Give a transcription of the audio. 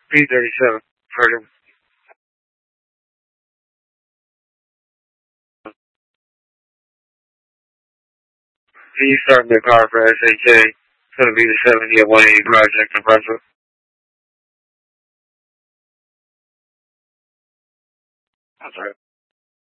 B37. Heard him. He's starting the car for SHA. It's going to be the 70 at 180 Project in Brunswick. That's right.